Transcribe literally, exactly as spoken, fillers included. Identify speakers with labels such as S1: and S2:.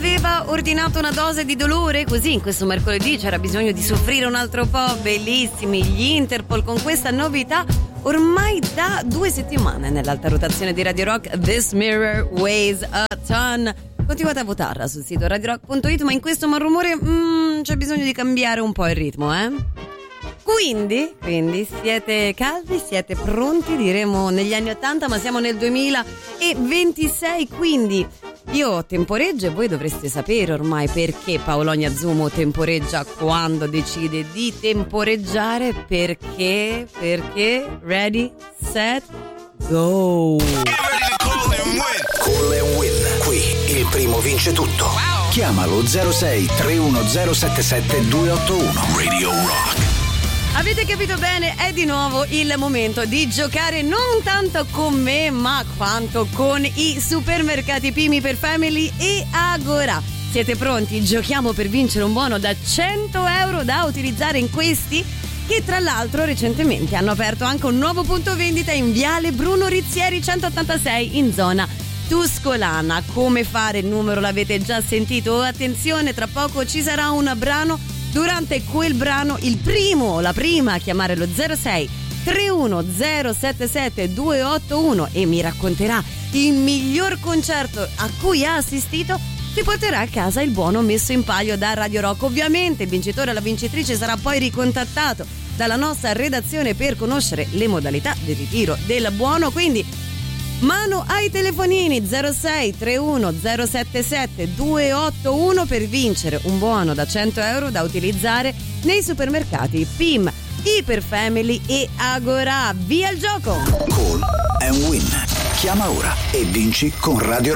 S1: aveva ordinato una dose di dolore? Così in questo mercoledì c'era bisogno di soffrire un altro po'. Bellissimi gli Interpol con questa novità ormai da due settimane nell'alta rotazione di Radio Rock. This Mirror Weighs a Ton. Continuate a votarla sul sito radio rock punto it, ma in questo malumore mm, c'è bisogno di cambiare un po' il ritmo, eh? Quindi, quindi siete caldi, siete pronti, diremo negli anni ottanta, ma siamo nel duemilaventisei, quindi io temporeggio e voi dovreste sapere ormai perché Paolonia Zumo temporeggia quando decide di temporeggiare, perché, perché, ready, set, go!
S2: Call and Win, qui il primo vince tutto. Wow. Chiamalo zero sei tre uno zero sette sette due otto uno. Radio Rock.
S1: Avete capito bene, è di nuovo il momento di giocare non tanto con me, ma quanto con i supermercati Pimi per Family e Agora. Siete pronti? Giochiamo per vincere un buono da cento euro da utilizzare in questi, che tra l'altro recentemente hanno aperto anche un nuovo punto vendita in Viale Bruno Rizzieri centottantasei in zona Tuscolana. Come fare? Il numero l'avete già sentito. Attenzione, tra poco ci sarà un brano. Durante quel brano il primo, la prima a chiamare lo zero sei tre uno zero sette sette due otto uno e mi racconterà il miglior concerto a cui ha assistito, si porterà a casa il buono messo in palio da Radio Rock. Ovviamente il vincitore o la vincitrice sarà poi ricontattato dalla nostra redazione per conoscere le modalità di ritiro del buono, quindi mano ai telefonini zero sei tre uno zero sette sette due otto uno per vincere un buono da cento euro da utilizzare nei supermercati P I M, Iperfamily e Agora. Via il gioco!
S2: Call and Win. Chiama ora e vinci con Radio